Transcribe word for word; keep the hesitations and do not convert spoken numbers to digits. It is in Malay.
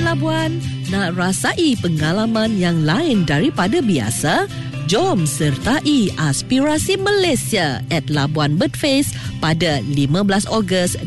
Labuan? Nak rasai pengalaman yang lain daripada biasa? Jom sertai Aspirasi Malaysia at Labuan Birdfest pada lima belas Ogos